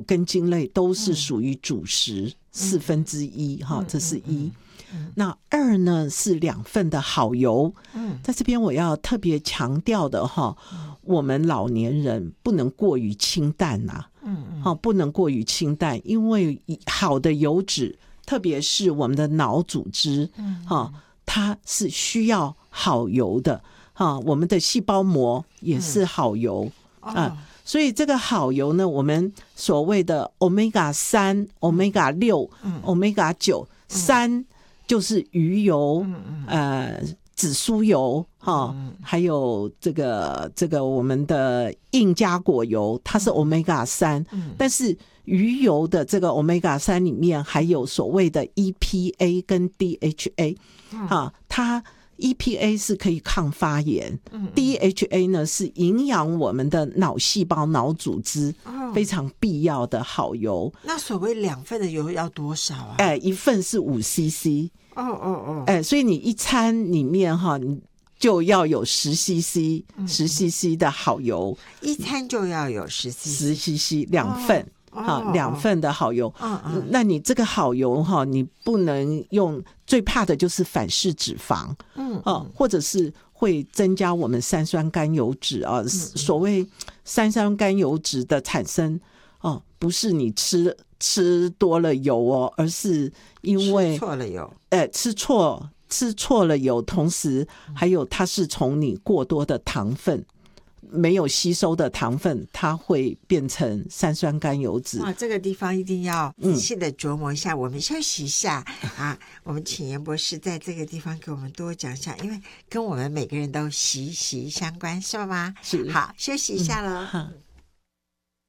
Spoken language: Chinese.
根茎类都是属于主食1/4哈，这是一。那二呢是2份的好油，在这边我要特别强调的哈，我们老年人不能过于清淡呐，不能过于清淡，因为好的油脂，特别是我们的脑组织，它是需要好油的，我们的细胞膜也是好油所以这个好油呢，我们所谓的 Omega3、Omega6、Omega9，3就是鱼油，紫苏油还有这个我们的硬加果油，它是 Omega3，但是鱼油的这个 Omega3 里面还有所谓的 EPA 跟 DHA，它EPA 是可以抗发炎，DHA 呢是营养我们的脑细胞、脑组织非常必要的好油。 那所谓2份的油要多少啊 ？1份是5cc，所以你一餐里面你就要有10cc 的好油， 一餐就要有10cc 2份。2份的好油，那你这个好油你不能用，最怕的就是反式脂肪，或者是会增加我们三酸甘油脂所谓三酸甘油脂的产生不是你吃多了油而是因为吃错了油， 吃错了油，同时还有它是从你过多的糖分。没有吸收的糖分，它会变成三酸甘油脂。 这个地方一定要仔细的琢磨一下。我们休息一下我们请严博士在这个地方给我们多讲一下，因为跟我们每个人都息息相关，是吗？ 是。 好，休息一下了。